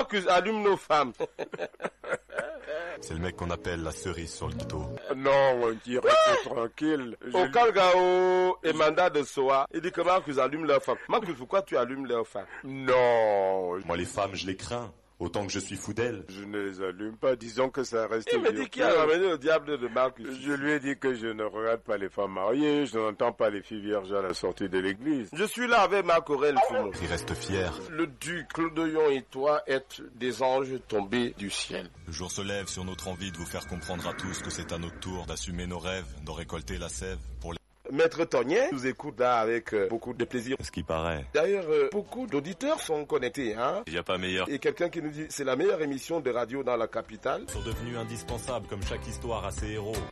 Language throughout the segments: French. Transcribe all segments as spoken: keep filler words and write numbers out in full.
Marcus allume nos femmes. C'est le mec qu'on appelle la cerise sur le gâteau. Non, on dirait que tranquille. Je... Au Calgao et mandat de Soa, il dit que Marcus allume leurs femmes. Marcus, pourquoi tu allumes leurs femmes? Non. Moi, les femmes, je les crains. Autant que je suis fou d'elles. Je ne les allume pas, disons que ça reste... Il me dit qu'il a ramené le diable de Marcus. Je lui ai dit que je ne regarde pas les femmes mariées, je n'entends pas les filles vierges à la sortie de l'église. Je suis là avec Marc Aurèle Fumo. Il reste fier. Le duc, Claude Yon et toi êtes des anges tombés du ciel. Le jour se lève sur notre envie de vous faire comprendre à tous que c'est à notre tour d'assumer nos rêves, de récolter la sève pour les... Maître Tognier nous écoute là avec euh, beaucoup de plaisir. Ce qui paraît. D'ailleurs, euh, beaucoup d'auditeurs sont connectés, hein. Il n'y a pas meilleur. Et quelqu'un qui nous dit c'est la meilleure émission de radio dans la capitale. Ils sont devenus indispensables comme chaque histoire à ses héros.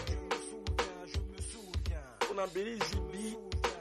On embellit Zibi.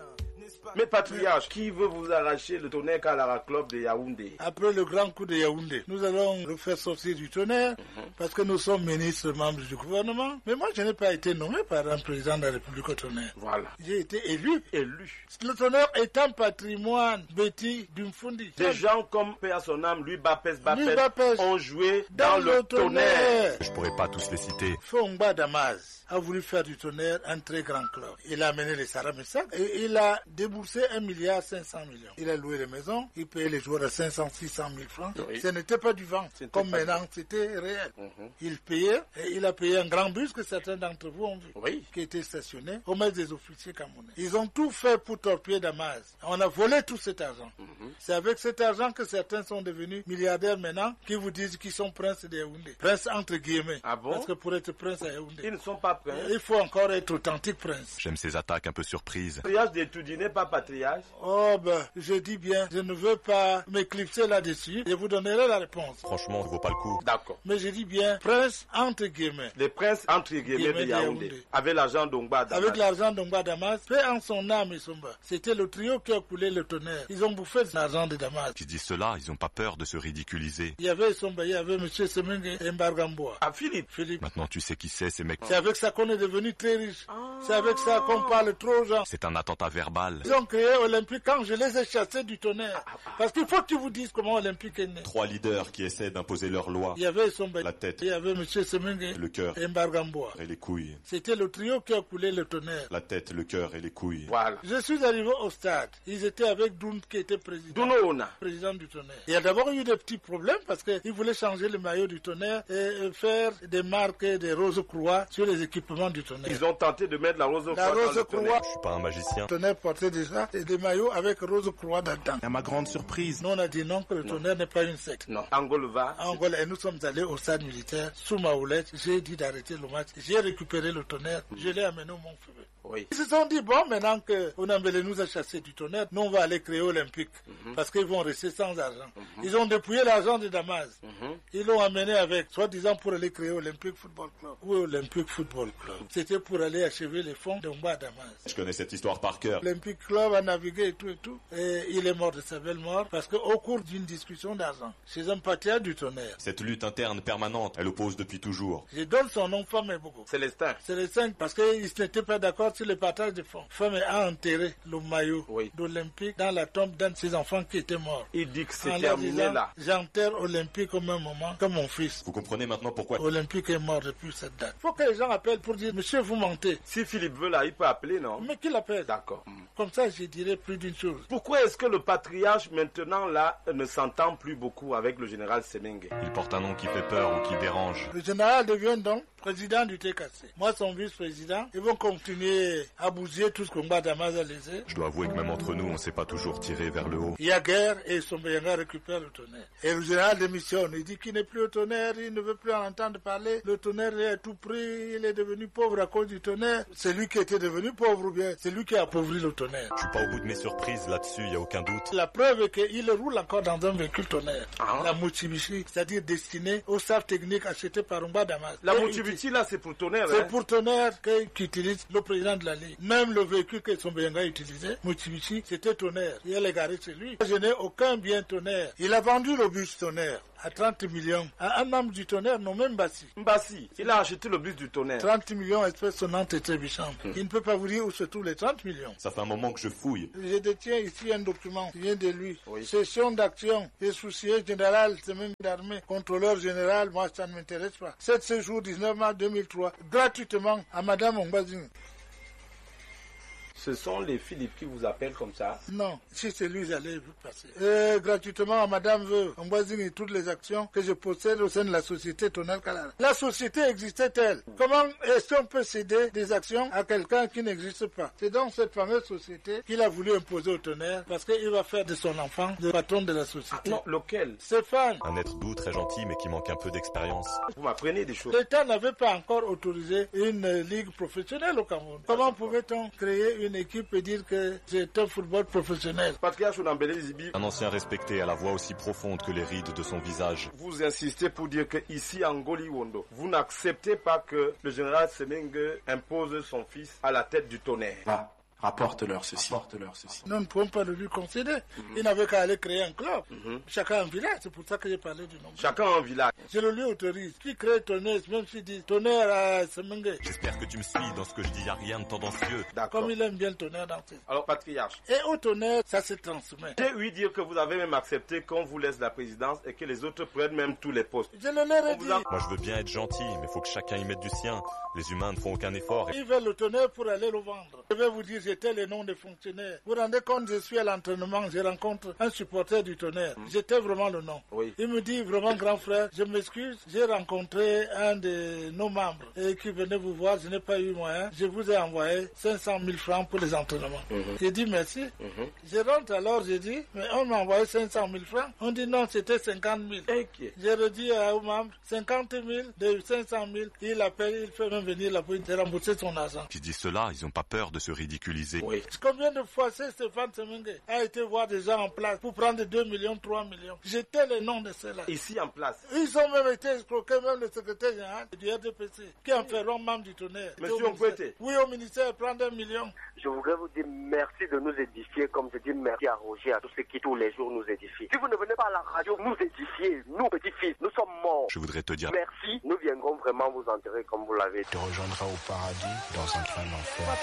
Mais patriarche, qui veut vous arracher le tonnerre Kalara Club de Yaoundé? Après le grand coup de Yaoundé, nous allons le faire sortir du tonnerre mm-hmm. parce que nous sommes ministres membres du gouvernement. Mais moi, je n'ai pas été nommé par un président de la République au tonnerre. Voilà. J'ai été élu. Élu. Le tonnerre est un patrimoine Betty d'Umfundi. Des gens comme Père son âme, lui Bapes Bapes, Bapes ont joué dans, dans le, le tonnerre. tonnerre. Je pourrais pas tous les citer. Fongba Damas a voulu faire du tonnerre un très grand club. Il a amené les Saramessak et il a déboursé un milliard cinq cents millions. Il a loué les maisons, il payait les joueurs à cinq cents, six cents mille francs. Oui. Ce n'était pas du vent, comme maintenant, c'était réel. Mm-hmm. Il payait et il a payé un grand bus que certains d'entre vous ont vu, oui. qui était stationné au maître des officiers camerounais. Ils ont tout fait pour torpiller Damas. On a volé tout cet argent. Mm-hmm. C'est avec cet argent que certains sont devenus milliardaires maintenant, qui vous disent qu'ils sont princes de Yaoundé. Princes entre guillemets. Ah bon? Parce que pour être prince à Yaoundé, ils ne sont pas princes. Il faut encore être authentique prince. J'aime ces attaques un peu surprises. Patriarche d'étudier n'est pas patriarche. Oh ben, je dis bien, je ne veux pas m'éclipser là-dessus. Je vous donnerai la réponse. Franchement, ça vaut pas le coup. D'accord. Mais je dis bien, prince entre guillemets. Les princes entre guillemets de Yaoundé. Yaoundé. Avec l'argent d'Ongba Damas. Avec l'argent d'Ongba Damas. Paix en son âme et son bas. C'était le trio qui a coulé le tonnerre. Ils ont bouffé l'argent de Damas. Qui disent cela, ils n'ont pas peur de se ridiculiser. Il y avait Somba, il y avait M. Semenge Mbargamboa. Ah, Philippe. Philippe. Maintenant, tu sais qui c'est, ces mecs. C'est avec ça qu'on est devenu très riche. Ah. C'est avec ça qu'on parle trop aux gens. C'est un attentat verbal. Ils ont créé Olympique quand je les ai chassés du tonnerre. Parce qu'il faut qu'ils vous disent comment Olympique est né. Trois leaders qui essaient d'imposer leur loi. Il y avait Somba, la tête. Il y avait M. Semenge, le cœur, et Mbargamboa. Et les couilles. C'était le trio qui a coulé le tonnerre. La tête, le cœur et les couilles. Voilà. Je suis arrivé au stade. Ils étaient avec Doun qui était président. Dounouna. Président du tonnerre. Il y a d'abord eu des petits problèmes parce qu'ils voulaient changer le maillot du tonnerre et faire des marques et des roses croix sur les équipements du tonnerre. Ils ont tenté de mettre la rose croix. La rose croix. Je suis pas un magicien. Le tonnerre portait déjà des maillots avec rose croix dedans. À ma grande surprise. Nous on a dit non que le non. tonnerre n'est pas une secte. Non. Angola va. Angola et nous sommes allés au stade militaire sous ma houlette. J'ai dit d'arrêter le match. J'ai récupéré le tonnerre. Mm. Je l'ai amené au Mont-Feu. Oui. Ils se sont dit, bon, maintenant que Onambele nous a chassé du tonnerre, nous on va aller créer Olympique. Mm-hmm. Parce qu'ils vont rester sans argent. Mm-hmm. Ils ont dépouillé l'argent de Damas. Mm-hmm. Ils l'ont amené avec, soi-disant pour aller créer Olympique Football Club. Ou Olympique Football Club. C'était pour aller achever les fonds de Mba Damas. Je connais cette histoire par cœur. Olympique Club a navigué et tout et tout. Et il est mort de sa belle mort parce qu'au cours d'une discussion d'argent, chez un patriarche du tonnerre. Cette lutte interne permanente, elle oppose depuis toujours. Je donne son nom, femme et beaucoup. Célestin. Célestin, parce qu'ils n'étaient pas d'accord sur le partage de fonds. Femme a enterré le maillot oui. d'Olympique dans la tombe d'un de ses enfants qui était mort. Il dit que c'est terminé là. J'enterre Olympique au même moment que mon fils. Vous comprenez maintenant pourquoi Olympique est mort depuis cette date. Il faut que les gens appellent pour dire, monsieur, vous mentez. Si Philippe veut là, il peut appeler, non? Mais qu'il appelle. D'accord. Comme ça, je dirais plus d'une chose. Pourquoi est-ce que le patriarche, maintenant là, ne s'entend plus beaucoup avec le général Semenge? Il porte un nom qui fait peur ou qui dérange. Le général devient donc président du T K C. Moi, son vice-président. Ils vont continuer à bousiller tout ce qu'on bat Damas a laissé. Je dois avouer que même entre nous, on ne s'est pas toujours tiré vers le haut. Il y a guerre et Sombayanga récupère le tonnerre. Et le général démissionne. Il dit qu'il n'est plus au tonnerre, il ne veut plus en entendre parler. Le tonnerre est à tout prix, il est devenu pauvre à cause du tonnerre. C'est lui qui était devenu pauvre ou bien c'est lui qui a appauvri le tonnerre. Je suis pas au bout de mes surprises là-dessus, il n'y a aucun doute. La preuve est qu'il roule encore dans un véhicule tonnerre. Ah. La Mitsubishi, c'est-à-dire destinée au staff technique acheté par Mba Damas. La Mitsubishi là, c'est pour tonnerre. C'est hein? pour tonnerre qu'utilise le président de la Ligue. Même le véhicule que Sombayanga utilisait, Mitsubishi, c'était tonnerre. Il est garé chez lui. Je n'ai aucun bien tonnerre. Il a vendu le bus tonnerre à trente millions à un membre du Tonnerre nommé Mbassi. Mbassi, il a acheté le bus du Tonnerre. trente millions espèces sonnantes et trébuchantes. Hum. Il ne peut pas vous dire où se trouvent les trente millions. Ça fait un moment que je fouille. Je détiens ici un document qui vient de lui. Oui. Session d'action et soucieux général, semaine d'armée, contrôleur général, moi ça ne m'intéresse pas. sept séjours dix-neuf mars deux mille trois, gratuitement à Madame Ombazing. Ce sont les Philippe qui vous appellent comme ça? Non, si c'est lui, j'allais vous passer. Euh, gratuitement à Madame Veu, Ombazing et toutes les actions que je possède au sein de la société Tonnerre Kalara. La société existait-elle? Comment est-ce qu'on peut céder des actions à quelqu'un qui n'existe pas? C'est dans cette fameuse société qu'il a voulu imposer au Tonnerre parce qu'il va faire de son enfant le patron de la société. Ah, non, lequel? Stéphane. Un être doux, très gentil, mais qui manque un peu d'expérience. Vous m'apprenez des choses. L'État n'avait pas encore autorisé une euh, ligue professionnelle au Cameroun. Comment pouvait-on créer une équipe et dire que c'est un football professionnel? Patriarche Nambélé Zibi, Un ancien respecté à la voix aussi profonde que les rides de son visage. vous insistez pour dire que ici en Goliwondo, vous n'acceptez pas que le général Semenge impose son fils à la tête du Tonnerre. Va, rapporte-leur ceci. Rapporte-leur ceci. Nous ne pouvons pas le lui concéder. Mm-hmm. Il n'avait qu'à aller créer un club. Mm-hmm. Chacun un village, c'est pour ça que j'ai parlé du nom. Chacun en village. Je le lui autorise. Qui crée Tonnerre, même s'il dit Tonnerre à Semengue. J'espère que tu me suis dans ce que je dis, y a rien de tendancieux. D'accord. Comme il aime bien le Tonnerre dans ses... Alors, Patriarche. Et au Tonnerre, ça se transmet. J'ai ouï dire que vous avez même accepté qu'on vous laisse la présidence et que les autres prennent même tous les postes. Je le leur ai dit. Moi je veux bien être gentil, mais faut que chacun y mette du sien. Les humains ne font aucun effort. Et... Ils veulent le Tonnerre pour aller le vendre. Je vais vous dire, j'étais le nom des fonctionnaires. Vous vous rendez compte, je suis à l'entraînement, je rencontre un supporter du Tonnerre. Mmh. J'étais vraiment le nom. Oui. Il me dit, vraiment grand frère, je m'excuse, j'ai rencontré un de nos membres et qui venait vous voir, je n'ai pas eu moyen. Je vous ai envoyé cinq cent mille francs pour les entraînements. Mmh. J'ai dit merci. Mmh. Je rentre alors, j'ai dit, mais on m'a envoyé cinq cent mille francs. On dit non, c'était cinquante mille. Okay. J'ai redit aux membres, cinquante mille de cinq cent mille. Il appelle, il fait même venir la police de rembourser son argent. Qui disent cela, ils n'ont pas peur de se ridiculiser. Oui. Combien de fois c'est Stéphane Semengue a été voir des gens en place pour prendre deux millions, trois millions. J'étais le nom de ceux-là. Ici en place. Ils ont même été escroqués, même le secrétaire général du R D P C, qui en feront membre du Tonnerre. Monsieur Okwete. Oui, au ministère, prendre un million. Je voudrais vous dire merci de nous édifier, comme je dis merci à Roger, à tous ceux qui tous les jours nous édifient. Si vous ne venez pas à la radio nous édifier, nous petits-fils, nous sommes morts. Je voudrais te dire merci, nous viendrons vraiment vous enterrer comme vous l'avez dit. Tu rejoindras au paradis dans un train d'enfer.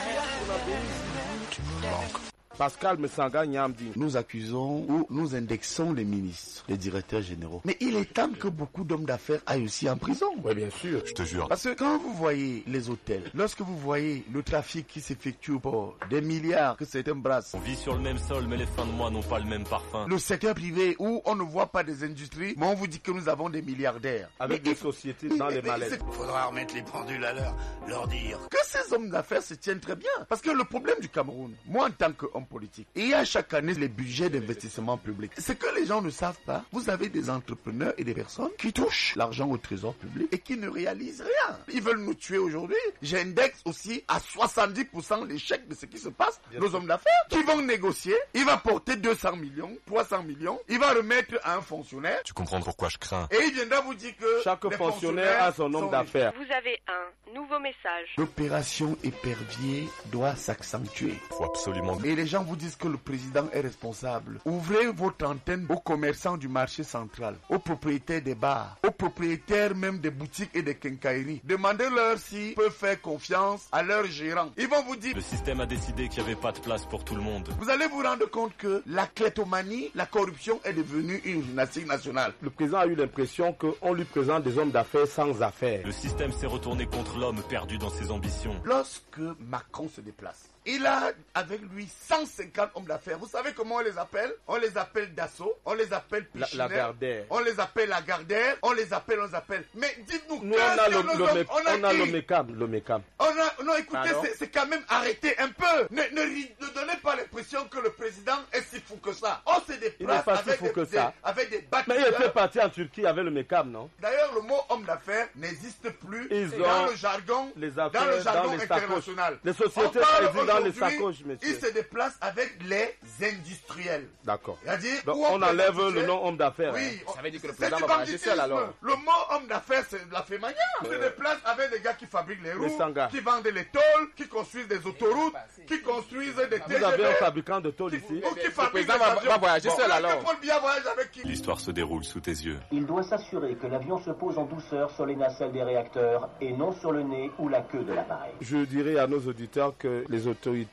Tu me manques. Pascal Messanga Nyamdi. Nous accusons ou nous indexons les ministres, les directeurs généraux. Mais il est temps que beaucoup d'hommes d'affaires aillent aussi en prison. Oui, bien sûr. Je te jure. Parce que quand vous voyez les hôtels, lorsque vous voyez le trafic qui s'effectue au port, des milliards que certains brassent. On vit sur le même sol, mais les fins de mois n'ont pas le même parfum. Le secteur privé où on ne voit pas des industries, mais on vous dit que nous avons des milliardaires. Avec mais des sociétés dans les malaises. Il faudra remettre les pendules à l'heure, leur dire que ces hommes d'affaires se tiennent très bien. Parce que le problème du Cameroun, moi en tant qu'homme politique, il y a chaque année les budgets d'investissement public. Ce que les gens ne savent pas, vous avez des entrepreneurs et des personnes qui touchent l'argent au trésor public et qui ne réalisent rien. Ils veulent nous tuer aujourd'hui. J'indexe aussi à soixante-dix pour cent l'échec de ce qui se passe. Bien nos sûr. Hommes d'affaires qui vont négocier, il va porter deux cents millions, trois cents millions, il va remettre à un fonctionnaire. Tu comprends pourquoi je crains. Et il viendra vous dire que chaque fonctionnaire a son homme d'affaires. Vous avez un nouveau message. L'opération épervier doit s'accentuer. Faut absolument. Et les gens vous disent que le président est responsable. Ouvrez votre antenne aux commerçants du marché central, aux propriétaires des bars, aux propriétaires même des boutiques et des quincailleries. Demandez-leur s'ils peuvent faire confiance à leurs gérants. Ils vont vous dire... Le système a décidé qu'il n'y avait pas de place pour tout le monde. Vous allez vous rendre compte que la kleptomanie, la corruption est devenue une gymnastique nationale. Le président a eu l'impression qu'on lui présente des hommes d'affaires sans affaires. Le système s'est retourné contre l'homme perdu dans ses ambitions. Lorsque Macron se déplace, il a avec lui cent cinquante hommes d'affaires. Vous savez comment on les appelle? On les appelle Dassault, on les appelle Pichiner, la, la Gardère. On les appelle la Gardère, on les appelle, on les appelle. Mais dites-nous, nous on a le, le, hommes, le, on a, on a le mécam, le mécam. On a, non, écoutez, c'est quand même arrêté un peu. Ne, ne, ne donnez pas l'impression que le président est si fou que ça. On se déplace avec, si des, que ça. Des, avec des bâtiments. Mais il était parti en Turquie avec le mécam, non? D'ailleurs, le mot homme d'affaires n'existe plus Ils dans ont le jargon, les affaires, dans le jargon dans les international. Les sociétés on parle dans les sacoches, monsieur. Il se déplace avec les industriels. D'accord. C'est-à-dire, donc on enlève le nom homme d'affaires. Oui. Hein. Ça veut dire que le président va voyager seul alors. Le mot homme d'affaires, c'est la fait manière. Il se déplace avec des gars qui fabriquent les roues, qui vendent les tôles, qui construisent des autoroutes, qui construisent des T G V. Vous avez un fabricant de tôles ici. Ou qui Le fabrique président va, va voyager bon, seul alors. Paul Biya voyage avec qui? L'histoire se déroule sous tes yeux. Il doit s'assurer que l'avion se pose en douceur sur les nacelles des réacteurs et non sur le nez ou la queue de l'appareil. Je dirais à nos auditeurs que les autorités